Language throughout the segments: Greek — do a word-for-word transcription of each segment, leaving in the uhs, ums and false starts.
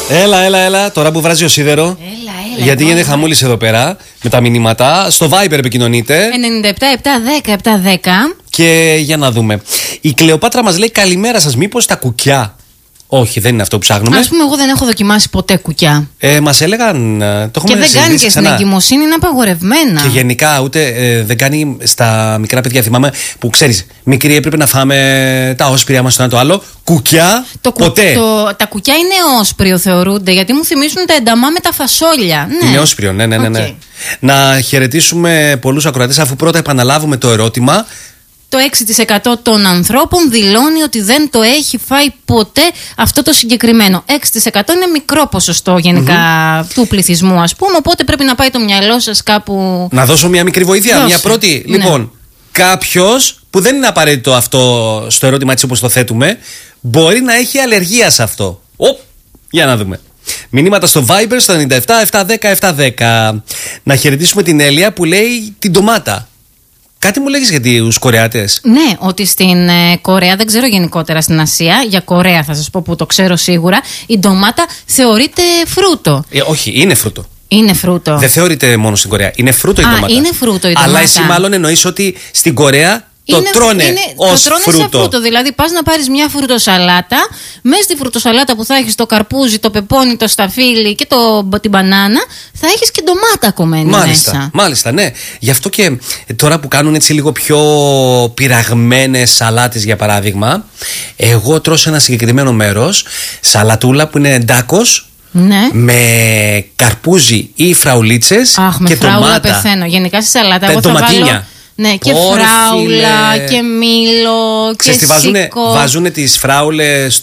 Έλα, έλα, έλα. Τώρα που βράζει ο σίδερο. Έλα, έλα. Γιατί γίνεται χαμούλης εδώ πέρα με τα μηνύματα. Στο Viber επικοινωνείτε. ενενήντα επτά επτά δέκα επτά δέκα. Και για να δούμε. Η Κλεοπάτρα μας λέει καλημέρα σας. Μήπως τα κουκιά? Όχι, δεν είναι αυτό που ψάχνουμε. Ας πούμε, εγώ δεν έχω δοκιμάσει ποτέ κουκιά. Ε, μας έλεγαν. Το έχουμε και δεν κάνει και στην εγκυμοσύνη, είναι απαγορευμένα. Και γενικά ούτε ε, δεν κάνει στα μικρά παιδιά. Θυμάμαι που ξέρεις, μικροί έπρεπε να φάμε τα όσπρια μας το ένα το άλλο. Κουκιά, το, ποτέ. Το, τα κουκιά είναι όσπριο, θεωρούνται, γιατί μου θυμίζουν τα ενταμά με τα φασόλια. Ναι. Είναι όσπριο, ναι, ναι, ναι. ναι. Okay. Να χαιρετήσουμε πολλούς ακροατές, αφού πρώτα επαναλάβουμε το ερώτημα. Το έξι τοις εκατό των ανθρώπων δηλώνει ότι δεν το έχει φάει ποτέ αυτό το συγκεκριμένο. έξι τοις εκατό είναι μικρό ποσοστό γενικά mm-hmm. του πληθυσμού, ας πούμε. Οπότε πρέπει να πάει το μυαλό σας κάπου. Να δώσω μια μικρή βοήθεια, Δώσε. μια πρώτη. Ναι. Λοιπόν, κάποιος που δεν είναι απαραίτητο αυτό στο ερώτημα έτσι όπως το θέτουμε, μπορεί να έχει αλλεργία σε αυτό. Οπ, για να δούμε. Μηνύματα στο Viber στο ενενήντα επτά επτά δέκα επτά δέκα. Να χαιρετήσουμε την Έλια που λέει την ντομάτα. Κάτι μου λέγεις για τους Κορεάτες? Ναι, ότι στην ε, Κορέα, δεν ξέρω γενικότερα στην Ασία, για Κορέα θα σας πω που το ξέρω σίγουρα, η ντομάτα θεωρείται φρούτο. Ε, όχι, είναι φρούτο. Είναι φρούτο. Δεν θεωρείται μόνο στην Κορέα. Είναι φρούτο η Α, ντομάτα. Είναι φρούτο η ντομάτα. Αλλά εσύ μάλλον εννοείς ότι στην Κορέα το είναι, τρώνε είναι, ως το τρώνε φρούτο. σαν φρούτο. Δηλαδή πας να πάρεις μια φρουτοσαλάτα. Μέσα στη φρουτοσαλάτα που θα έχεις το καρπούζι, το πεπόνι, το σταφύλι και το, την μπανάνα, θα έχεις και ντομάτα κομμένη μάλιστα, μέσα. Μάλιστα, ναι. Γι' αυτό και τώρα που κάνουν έτσι λίγο πιο πειραγμένες σαλάτες, για παράδειγμα, εγώ τρώω σε ένα συγκεκριμένο μέρος σαλατούλα που είναι ντάκος. Ναι. Με καρπούζι ή φραουλίτσες. Αχ, με και φράουλα ντομάτα. Πεθαίνω. Γενικά στη σαλάτα τα εγώ θα βάλω. Ναι, και Όρφιλε. φράουλα και μήλο. Ξέρεις και βάζουνε, βάζουνε τις φράουλες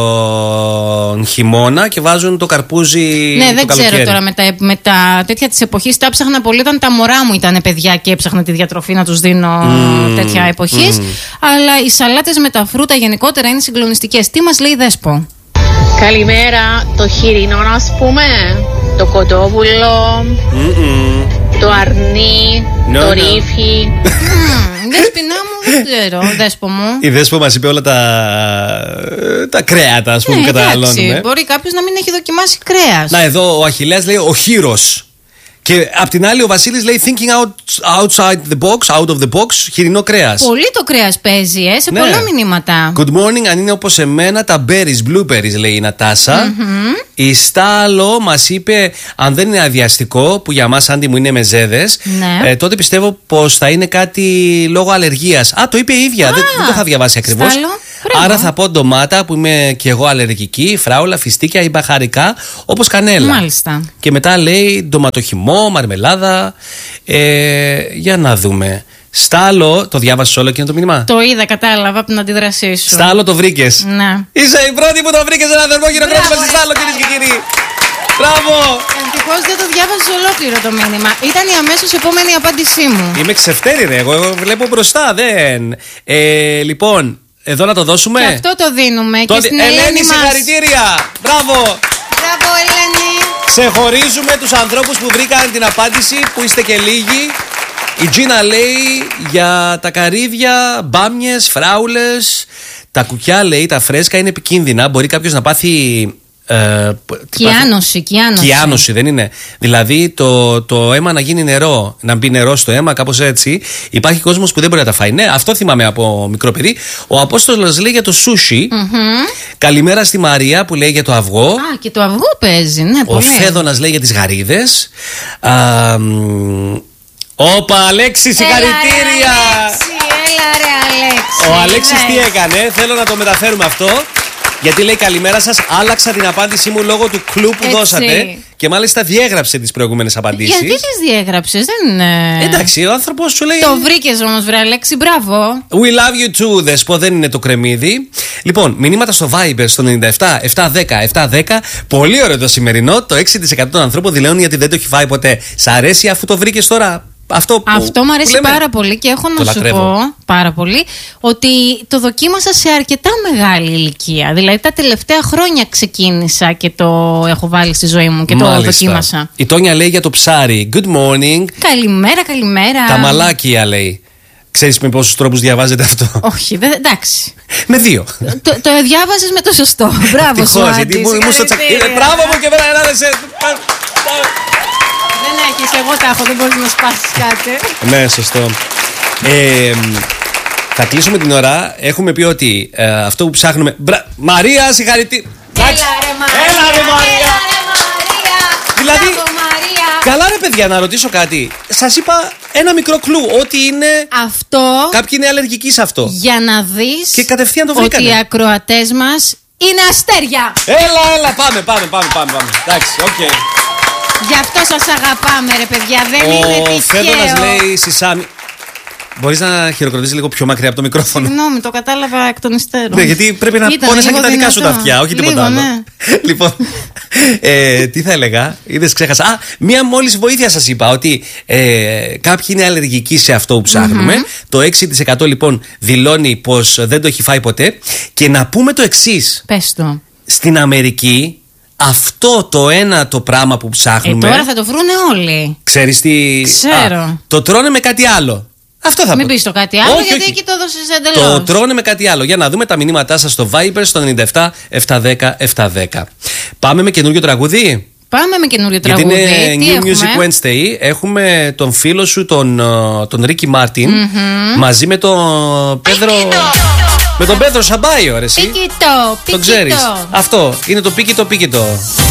τον χειμώνα και βάζουν το καρπούζι. Ναι, το δεν καλοκαίρι. ξέρω τώρα με τα, με τα τέτοια της εποχής. Τα ψάχνα πολύ όταν τα μωρά μου ήταν παιδιά και έψαχνα τη διατροφή να τους δίνω mm, τέτοια εποχής. Mm. Αλλά οι σαλάτες με τα φρούτα γενικότερα είναι συγκλονιστικές. Τι μας λέει η Δέσπο? Καλημέρα, το χοιρινό ας πούμε, το κοτόπουλο, mm-mm. το αρνί, no, το no. ρίφι. Δέσποινα μου, δεν ξέρω, Δέσπο μου. Η Δέσπο μας είπε όλα τα, τα κρέατα, ας πούμε, ναι, που καταναλώνουμε. Εντάξει, μπορεί κάποιος να μην έχει δοκιμάσει κρέας. Να, εδώ ο Αχιλλέας λέει ο χείρος. Και απ' την άλλη ο Βασίλης λέει thinking out, outside the box, out of the box, χοιρινό κρέας. Πολύ το κρέας παίζει, ε, σε ναι. πολλά μηνύματα. Good morning, αν είναι όπως εμένα, τα berries, blueberries, λέει η Νατάσα. Mm-hmm. Η Στάλο μας είπε, αν δεν είναι αδιαστικό, που για μας άντι μου είναι μεζέδες, ναι. ε, τότε πιστεύω πως θα είναι κάτι λόγω αλλεργίας. Α, το είπε η ίδια, δεν, δεν το είχα διαβάσει ακριβώς. Στάλο. Άρα θα πω ντομάτα που είμαι και εγώ αλλεργική, φράουλα, φιστίκια ή μπαχαρικά, όπως κανέλα. Μάλιστα. Και μετά λέει ντοματοχυμό, μαρμελάδα. Ε, για να δούμε. Στάλο, το διάβασες όλο εκείνο το μήνυμα? Το είδα, κατάλαβα από την αντίδρασή σου. Στάλο, το βρήκες? Ναι. Είσαι η πρώτη που το βρήκες, ένα θερμό χειροκρότημα στη Στάλο, κυρίες και κύριοι. Μπράβο! Ευτυχώς δεν το διάβασες ολόκληρο το μήνυμα. Ήταν η αμέσως επόμενη απάντησή μου. Είμαι ξεφτέρη, ρε. Εγώ βλέπω μπροστά, δεν. Ε, λοιπόν. Εδώ να το δώσουμε. Και αυτό το δίνουμε. Το και στην Ελένη, Ελένη μας. συγχαρητήρια. Μπράβο. Μπράβο, Ελένη. Ξεχωρίζουμε τους ανθρώπους που βρήκαν την απάντηση, που είστε και λίγοι. Η Τζίνα λέει για τα καρύδια, μπάμιες, φράουλες. Τα κουκιά, λέει, τα φρέσκα είναι επικίνδυνα. Μπορεί κάποιος να πάθει. Ε, Κιάνωση, κιάνωση. Κιάνωση, δεν είναι? Δηλαδή το, το αίμα να γίνει νερό, να μπει νερό στο αίμα, κάπως έτσι. Υπάρχει κόσμος που δεν μπορεί να τα φάει. Ναι, αυτό θυμάμαι από μικρό παιδί. Ο Απόστολος λέει για το σούσι. Mm-hmm. Καλημέρα στη Μαρία που λέει για το αυγό. Α, και το αυγό παίζει, ναι, Ο πολύ. Φέδωνας λέει για τις γαρίδες. Α, όπα, Αλέξη, συγχαρητήρια! Έλα ρε Αλέξη. Ο Αλέξης τι έκανε, θέλω να το μεταφέρουμε αυτό. Γιατί λέει καλημέρα σας, άλλαξα την απάντησή μου λόγω του κλου που Έτσι. δώσατε. Και μάλιστα διέγραψε τις προηγούμενες απαντήσεις. Γιατί τις διέγραψες, δεν είναι. Εντάξει, ο άνθρωπος σου λέει. Το βρήκες όμως, βρε Αλέξη, μπράβο. We love you too, Δεσπό, δεν είναι το κρεμμύδι. Λοιπόν, μηνύματα στο Viber στο ενενήντα επτά επτά δέκα επτά δέκα. Πολύ ωραίο το σημερινό. Το έξι τοις εκατό των ανθρώπων δηλώνουν γιατί δεν το έχει φάει ποτέ. Σ' αρέσει αφού το βρήκες τώρα? Αυτό, που, Αυτό μου αρέσει πάρα πολύ και έχω να σου λατρεύω. πω πάρα πολύ ότι το δοκίμασα σε αρκετά μεγάλη ηλικία. Δηλαδή τα τελευταία χρόνια ξεκίνησα και το έχω βάλει στη ζωή μου και Μάλιστα. το δοκίμασα. Η Τόνια λέει για το ψάρι. Good morning. Καλημέρα, καλημέρα. Τα μαλάκια λέει. Ξέρεις με πόσους τρόπους διαβάζετε αυτό? Όχι, δε, εντάξει. Με δύο. Το, το διάβαζες με το σωστό. Μπράβο σου, Άντης. Μπράβο μου και βέβαια να σε... Δεν έχεις, εγώ τα έχω, δεν μπορείς να σπάσεις κάτι. Ναι, σωστό. Ε, θα κλείσουμε την ώρα. Έχουμε πει ότι ε, αυτό που ψάχνουμε... Μπρα... Μαρία, συγχαρητήρια. Έλα ρε Μαρία. Έλα ρε Μαρία. Δηλαδή, Μπράβο, Μαρία. καλά ρε παιδιά, να ρωτήσω κάτι. Σας είπα ένα μικρό κλου, ότι είναι... Αυτό... Κάποιοι είναι αλλεργικοί σε αυτό. Για να δεις... Και κατευθείαν το βρήκανε. Ότι οι ακροατές μας είναι αστέρια. Έλα, έλα, πάμε, πάμε, πάμε, πάμε, πάμε. Εντάξει, οκ. Okay. Γι' αυτό σας αγαπάμε ρε παιδιά, δεν Ο είναι τυχαίο. Ο Φέδωνας λέει στη Σάμι... Μπορείς να χειροκροτήσεις λίγο πιο μακριά από το μικρόφωνο? Συγγνώμη, το κατάλαβα εκ των υστέρων. Ναι, γιατί πρέπει να πόνεσαν και τα δικά σου τα αυτιά, όχι τίποτα άλλο. Ναι. Λοιπόν, ε, τι θα έλεγα, είδες, ξέχασα. Α, μία μόλις βοήθεια σας είπα, ότι ε, κάποιοι είναι αλλεργικοί σε αυτό που ψάχνουμε. Mm-hmm. Το έξι τοις εκατό λοιπόν δηλώνει πως δεν το έχει φάει ποτέ. Και να πούμε το εξής. Πες το. Στην Αμερική, αυτό το ένα το πράγμα που ψάχνουμε. Ε, τώρα θα το βρούνε όλοι. Ξέρεις τι? Ξέρω. Α, το τρώνε με κάτι άλλο. Αυτό θα Μην πω. πεις το κάτι άλλο, όχι, γιατί όχι. εκεί το έδωσες εντελώς. Το τρώνε με κάτι άλλο. Για να δούμε τα μηνύματά σας στο Viber στο ενενήντα επτά επτακόσια δέκα επτακόσια δέκα. Πάμε με καινούριο τραγούδι. Πάμε με καινούριο τραγούδι. τραγούδι. Γιατί είναι Τι New έχουμε? Music Wednesday. Έχουμε τον φίλο σου, τον, τον Ricky Martin, mm-hmm. μαζί με τον Πέδρο. Με τον Πέδρο Σαμπάιο, ρε εσύ. Πίκιτο, το ξέρεις. Αυτό είναι το πίκιτο πίκιτο.